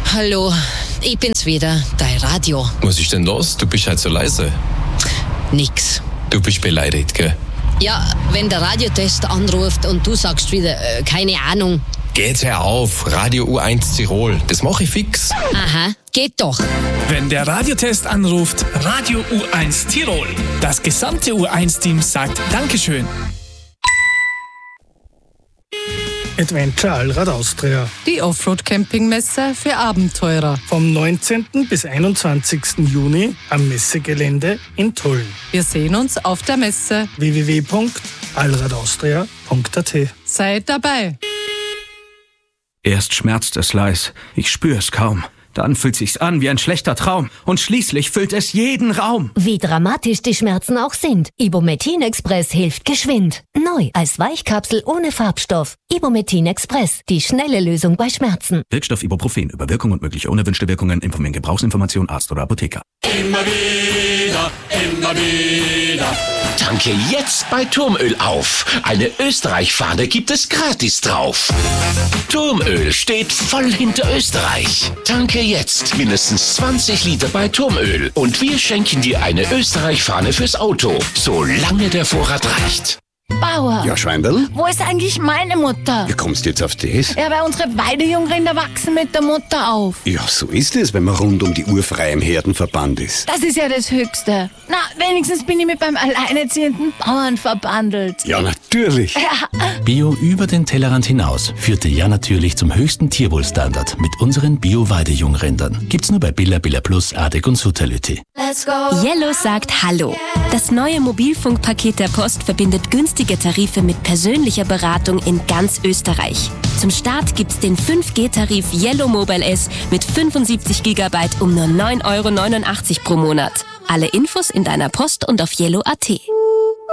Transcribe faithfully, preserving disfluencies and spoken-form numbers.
Hallo, ich bin's wieder, dein Radio. Was ist denn los? Du bist halt so leise. Nix. Du bist beleidigt, gell? Ja, wenn der Radiotest anruft und du sagst wieder, äh, keine Ahnung. Geht's hör auf, Radio U eins Tirol, das mache ich fix. Aha, geht doch. Wenn der Radiotest anruft, Radio U eins Tirol. Das gesamte U eins Team sagt Dankeschön. Adventure Allrad Austria. Die Offroad-Campingmesse für Abenteurer. Vom neunzehnten bis einundzwanzigsten Juni am Messegelände in Tulln. Wir sehen uns auf der Messe. w w w punkt allradaustria punkt a t. Seid dabei. Erst schmerzt es leis, ich spür's kaum. Dann fühlt sich's an wie ein schlechter Traum und schließlich füllt es jeden Raum. Wie dramatisch die Schmerzen auch sind, Ibumetin Express hilft geschwind. Neu als Weichkapsel ohne Farbstoff. Ibumetin Express, die schnelle Lösung bei Schmerzen. Wirkstoff Ibuprofen, über Wirkung und mögliche unerwünschte Wirkungen informieren Gebrauchsinformation Arzt oder Apotheker. Immer wieder, immer wieder. Tanke jetzt bei Turmöl auf. Eine Österreich-Fahne gibt es gratis drauf. Turmöl steht voll hinter Österreich. Tanke jetzt mindestens zwanzig Liter bei Turmöl und wir schenken dir eine Österreich-Fahne fürs Auto, solange der Vorrat reicht. Bauer. Ja, Schweindl? Wo ist eigentlich meine Mutter? Wie kommst du jetzt auf das? Ja, weil unsere Weidejungrinder wachsen mit der Mutter auf. Ja, so ist es, wenn man rund um die Uhr frei im Herdenverband ist. Das ist ja das Höchste. Na, wenigstens bin ich mit beim alleinerziehenden Bauern verbandelt. Ja, natürlich. Ja. Bio über den Tellerrand hinaus führte ja natürlich zum höchsten Tierwohlstandard mit unseren Bio-Weidejungrindern. Gibt's nur bei Billa, Billa Plus, Adek und Sutalüti. Yellow sagt Hallo. Das neue Mobilfunkpaket der Post verbindet günstige Tarife mit persönlicher Beratung in ganz Österreich. Zum Start gibt's den fünf G Tarif Yellow Mobile S mit fünfundsiebzig Gigabyte um nur neun Euro neunundachtzig pro Monat. Alle Infos in deiner Post und auf yellow punkt a t.